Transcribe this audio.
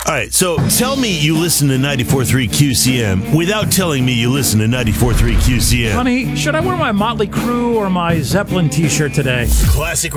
All right, so tell me you listen to 94.3 QCM without telling me you listen to 94.3 QCM. Honey, should I wear my Motley Crue or my Zeppelin t-shirt today? Classic